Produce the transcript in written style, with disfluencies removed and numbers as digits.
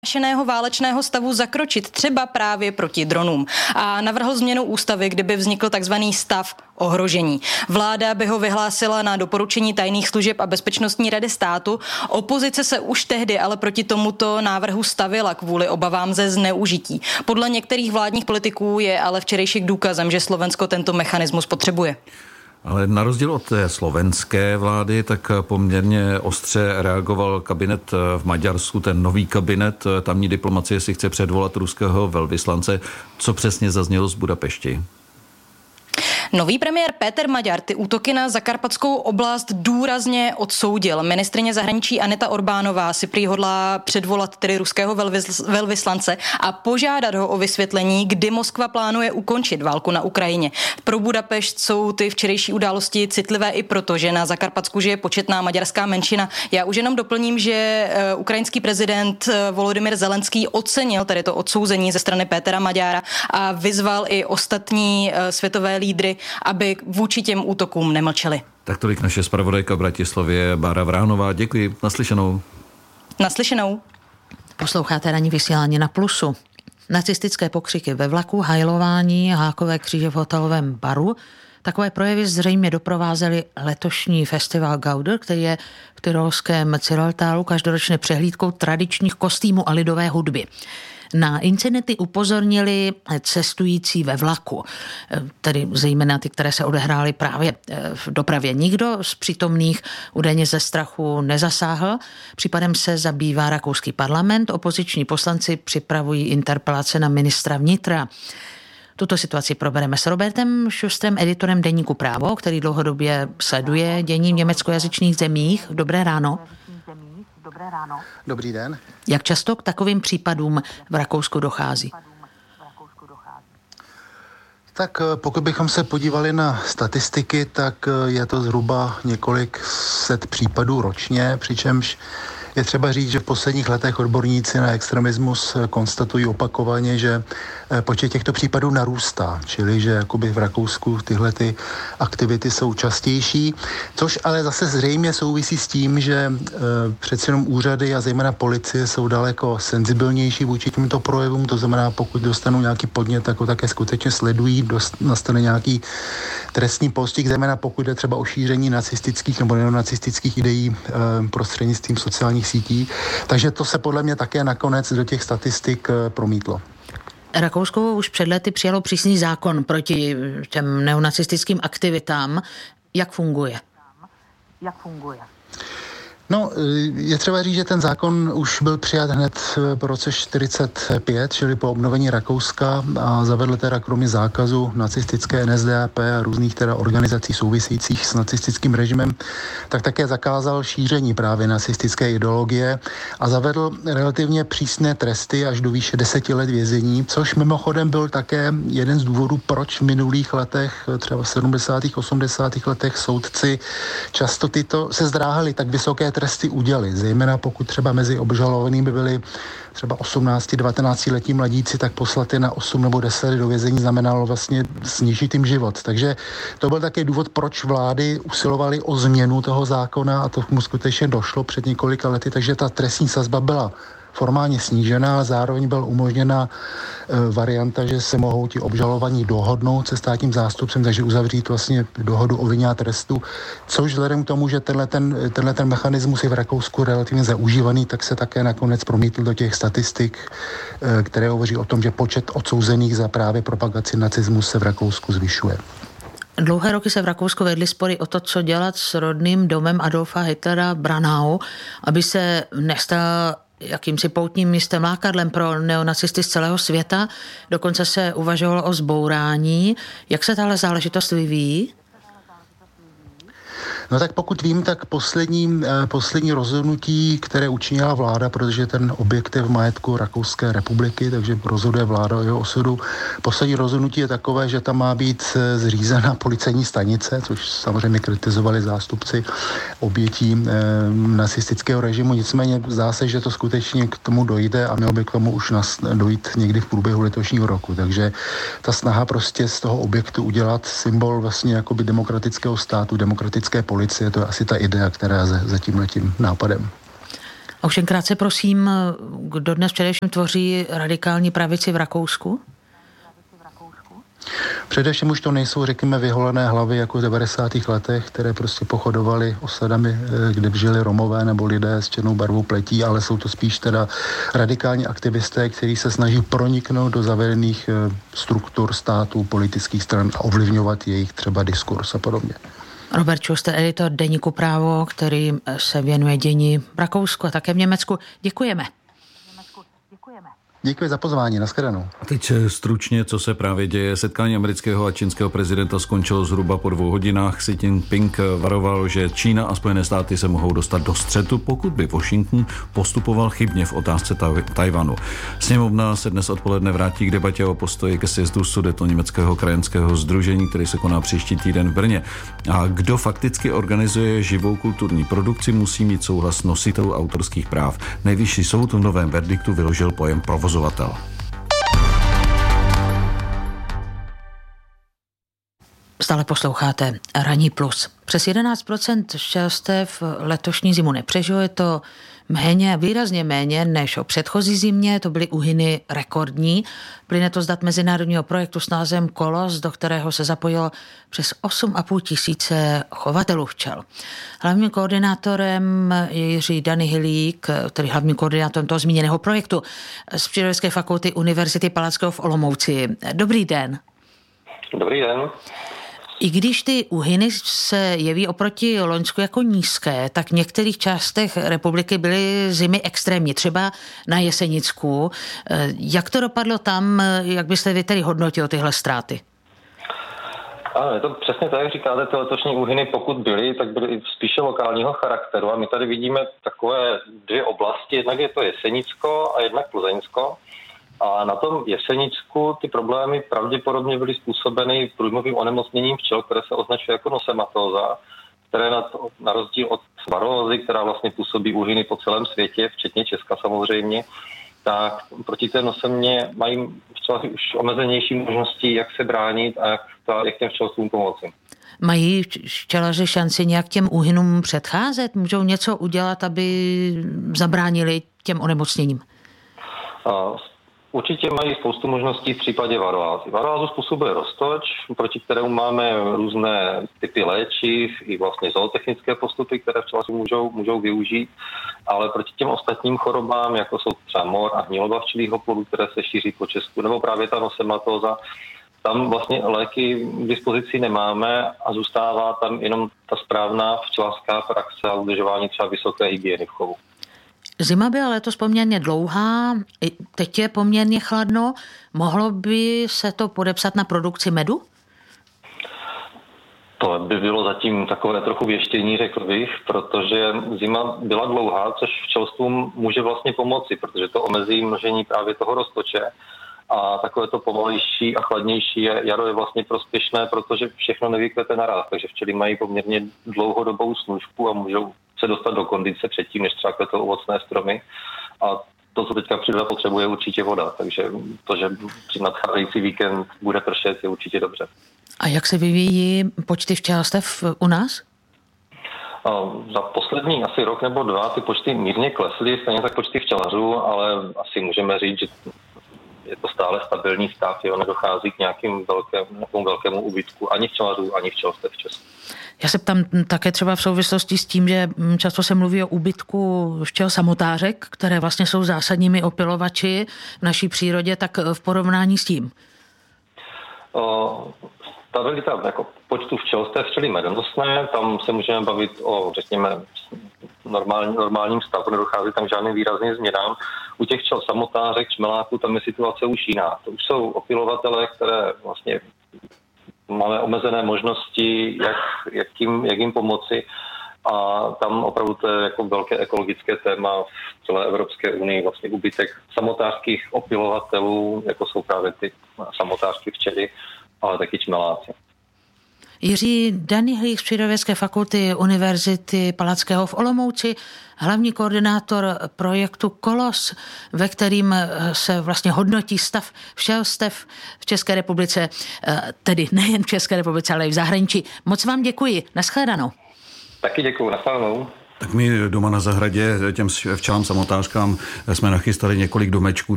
válečného stavu zakročit třeba právě proti dronům a navrhl změnu ústavy, kdyby vznikl takzvaný stav ohrožení. Vláda by ho vyhlásila na doporučení tajných služeb a bezpečnostní rady státu. Opozice se už tehdy ale proti tomuto návrhu stavila kvůli obavám ze zneužití. Podle některých vládních politiků je ale včerejšek důkazem, že Slovensko tento mechanismus potřebuje. Ale na rozdíl od té slovenské vlády, tak poměrně ostře reagoval kabinet v Maďarsku, ten nový kabinet. Tamní diplomacie si chce předvolat ruského velvyslance. Co přesně zaznělo z Budapešti? Nový premiér Péter Maďar ty útoky na Zakarpatskou oblast důrazně odsoudil. Ministryně zahraničí Aneta Orbánová si prý hodlá předvolat tedy ruského velvyslance a požádat ho o vysvětlení, kdy Moskva plánuje ukončit válku na Ukrajině. Pro Budapešť jsou ty včerejší události citlivé i proto, že na Zakarpatsku žije početná maďarská menšina. Já už jenom doplním, že ukrajinský prezident Volodymyr Zelenský ocenil tedy to odsouzení ze strany Pétera Maďara a vyzval i ostatní světové lídry, aby vůči těm útokům nemlčeli. Tak tolik naše zpravodajka v Bratislavě Bára Vránová. Děkuji. Naslyšenou. Naslyšenou. Posloucháte ranní vysílání na Plusu. Nacistické pokřiky ve vlaku, hajlování, hákové kříže v hotelovém baru. Takové projevy zřejmě doprovázely letošní festival Gauder, který je v tyrolském Zillertalu každoročně přehlídkou tradičních kostýmů a lidové hudby. Na incidenty upozornili cestující ve vlaku, tedy zejména ty, které se odehrály právě v dopravě. Nikdo z přítomných údajně ze strachu nezasáhl. Případem se zabývá rakouský parlament. Opoziční poslanci připravují interpelace na ministra vnitra. Tuto situaci probereme s Robertem Šustrem, editorem deníku Právo, který dlouhodobě sleduje dění v německojazyčných zemích. Dobré ráno. Dobrý den. Jak často k takovým případům v Rakousku dochází? Tak pokud bychom se podívali na statistiky, tak je to zhruba několik set případů ročně, přičemž je třeba říct, že v posledních letech odborníci na extremismus konstatují opakovaně, že počet těchto případů narůstá, čili že jakoby v Rakousku tyhle ty aktivity jsou častější, což ale zase zřejmě souvisí s tím, že přeci jenom úřady a zejména policie jsou daleko senzibilnější vůči těmto projevům, to znamená, pokud dostanou nějaký podnět, tak ho také skutečně sledují, nastane nějaký trestní postih, zejména pokud jde třeba o šíření nacistických nebo neonacistických ideí prostřednictvím sociálních sítí. Takže to se podle mě také nakonec do těch statistik promítlo. Rakousko už před lety přijalo přísný zákon proti těm neonacistickým aktivitám. Jak funguje? No, je třeba říct, že ten zákon už byl přijat hned po roce 1945, čili po obnovení Rakouska, a zavedl teda kromě zákazu nacistické NSDAP a různých teda organizací souvisejících s nacistickým režimem, tak také zakázal šíření právě nacistické ideologie a zavedl relativně přísné tresty až do výše 10 let vězení, což mimochodem byl také jeden z důvodů, proč v minulých letech, třeba v 70. 80. letech soudci často se zdráhali tak vysoké tresty udělit, zejména pokud třeba mezi obžalovanými byli třeba 18-19 letí mladíci, tak poslat je na 8 nebo 10 let do vězení znamenalo vlastně snížit jim život. Takže to byl také důvod, proč vlády usilovaly o změnu toho zákona a to mu skutečně došlo před několika lety, takže ta trestní sazba byla formálně snížená, ale zároveň byla umožněna varianta, že se mohou ti obžalovaní dohodnout se státním zástupcem, takže uzavřít vlastně dohodu o vině a trestu, což vzhledem k tomu, že tenhle ten mechanismus je v Rakousku relativně zaužívaný, tak se také nakonec promítl do těch statistik, které hovoří o tom, že počet odsouzených za právě propagaci nacismu se v Rakousku zvyšuje. Dlouhé roky se v Rakousku vedly spory o to, co dělat s rodným domem Adolfa Hitlera Branau, aby se nestal jakýmsi poutním místem, lákadlem pro neonacisty z celého světa. Dokonce se uvažovalo o zbourání. Jak se tahle záležitost vyvíjí? No tak pokud vím, tak poslední rozhodnutí, které učinila vláda, protože ten objekt je v majetku Rakouské republiky, takže rozhoduje vláda o jeho osudu. Poslední rozhodnutí je takové, že tam má být zřízena policejní stanice, což samozřejmě kritizovali zástupci obětí nacistického režimu. Nicméně zdá se, že to skutečně k tomu dojde a mělo by k tomu už dojít někdy v průběhu letošního roku. Takže ta snaha prostě z toho objektu udělat symbol vlastně jakoby demokratického státu, demokratické policie, to je asi ta idea, která za tímhletím nápadem. A už jen krátce prosím, kdo dnes především tvoří radikální pravici v Rakousku? Především už to nejsou, řekněme, vyholené hlavy jako v 90. letech, které prostě pochodovaly osadami, kde žili Romové nebo lidé s černou barvou pletí, ale jsou to spíš teda radikální aktivisté, kteří se snaží proniknout do zavedených struktur států, politických stran a ovlivňovat jejich třeba diskurs a podobně. Robert Schuster, editor deníku Právo, který se věnuje dění v Rakousku a také v Německu. Děkujeme. Děkuji za pozvání, nashledanou. A teď stručně, co se právě děje. Setkání amerického a čínského prezidenta skončilo zhruba po 2 hodinách. Xi Jinping varoval, že Čína a Spojené státy se mohou dostat do střetu, pokud by Washington postupoval chybně v otázce Tajvanu. Sněmovna se dnes odpoledne vrátí k debatě o postoji ke sjezdu Sudetoněmeckého krajanského sdružení, který se koná příští týden v Brně. A kdo fakticky organizuje živou kulturní produkci, musí mít souhlas nositelů autorských práv. Nejvyšší soud v novém verdiktu vyložil pojem provozovatel. Stále posloucháte Ranní plus. Přes 11% včelstev letošní zimu nepřežilo, je to méně, výrazně méně než o předchozí zimě, to byly úhyny rekordní. Plyne to z dat mezinárodního projektu s názvem Kolos, do kterého se zapojilo přes 8,5 tisíce chovatelů včel. Hlavním koordinátorem je Jiří Danihilík, který je hlavním koordinátorem toho zmíněného projektu z Přírodovědecké fakulty Univerzity Palackého v Olomouci. Dobrý den. Dobrý den. I když ty úhyny se jeví oproti Loňsku jako nízké, tak v některých částech republiky byly zimy extrémní, třeba na Jesenicku. Jak to dopadlo tam, jak byste vy tedy hodnotil tyhle ztráty? Ano, je to přesně tak, jak říkáte, ty letošní úhyny, pokud byly, tak byly spíše lokálního charakteru a my tady vidíme takové 2 oblasti, jednak je to Jesenicko a jednak Plzeňsko. A na tom Jesenicku ty problémy pravděpodobně byly způsobeny průjmovým onemocněním včel, které se označuje jako nosematóza, které na rozdíl od varolózy, která vlastně působí úhyny po celém světě, včetně Česka samozřejmě, tak proti té nosemě mají včelaři už omezenější možnosti, jak se bránit a jak těm včelstvům pomoci. Mají včelaři šanci nějak těm úhynům předcházet? Můžou něco udělat, aby zabránili těm onemocněním? Určitě mají spoustu možností v případě varoázy. Varoázu způsobuje roztoč, proti kterému máme různé typy léčiv i vlastně zootechnické postupy, které včelaři můžou využít, ale proti těm ostatním chorobám, jako jsou třeba mor a hniloba včelího plodu, které se šíří po Česku, nebo právě ta nosematóza, tam vlastně léky k dispozici nemáme a zůstává tam jenom ta správná včelařská praxe a udržování třeba vysoké hygieny v chovu. Zima byla letos poměrně dlouhá, teď je poměrně chladno. Mohlo by se to podepsat na produkci medu? To by bylo zatím takové trochu věštění, řekl bych, protože zima byla dlouhá, což včelstvům může vlastně pomoci, protože to omezí množení právě toho roztoče. A takové to pomalejší a chladnější jaro je vlastně prospěšné, protože všechno nevykvete naraz, takže včely mají poměrně dlouhodobou snůšku a můžou se dostat do kondice předtím, než třeba kvetou ovocné stromy. A to, co teďka příroda potřebuje, je určitě voda, takže to, že při nadcházející víkend bude pršet, je určitě dobře. A jak se vyvíjí počty včelstev u nás? Za poslední asi rok nebo 2 ty počty mírně klesly, stejně tak počty včelařů, ale asi můžeme říct, že je to stále stabilní stav, nedochází k nějakému velkému úbytku ani včelařů, ani včelstev v Česku. Já se ptám také třeba v souvislosti s tím, že často se mluví o úbytku včel samotářek, které vlastně jsou zásadními opylovači v naší přírodě, tak v porovnání s tím? Stabilita jako počtu včelstev včely medonosné, tam se můžeme bavit o, řekněme, normálním stavu, nedochází tam žádným výrazným změnám. U těch včel samotářek, čmeláků, tam je situace už jiná. To už jsou opylovatele, které vlastně máme omezené možnosti, jak jim pomoci. A tam opravdu to je jako velké ekologické téma v celé Evropské unii, vlastně úbytek samotářských opylovatelů, jako jsou právě ty samotářky včely, ale taky čmeláci. Jiří Danihilík z Přírodovědecké fakulty Univerzity Palackého v Olomouci, hlavní koordinátor projektu Kolos, ve kterým se vlastně hodnotí stav včelstev v České republice, tedy nejen v České republice, ale i v zahraničí. Moc vám děkuji. Nashledanou. Taky děkuji. Nashledanou. Tak my doma na zahradě těm včelám samotářkám jsme nachystali několik domečků,